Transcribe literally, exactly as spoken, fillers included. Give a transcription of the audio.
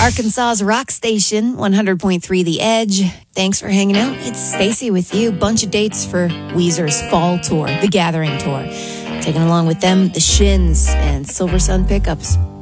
Arkansas's rock station, one hundred point three The Edge. Thanks for hanging out. It's Stacy with you. Bunch of dates for Weezer's fall tour, The Gathering Tour. Taking along with them, The Shins and Silver Sun Pickups.